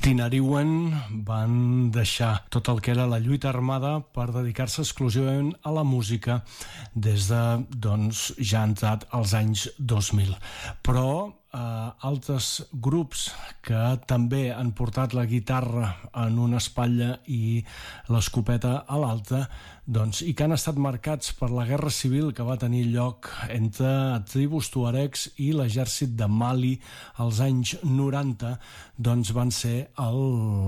Tinariwen van deixar tot el que era la lluita armada per dedicar-se exclusivament a la música des de, ja ha entrat als anys 2000. Però altres grups que també han portat la guitarra en una espatlla i l'escopeta a l'altra, i que han estat marcats per la guerra civil que va tenir lloc entre tribus tuaregs i l'exèrcit de Mali als anys 90, van ser el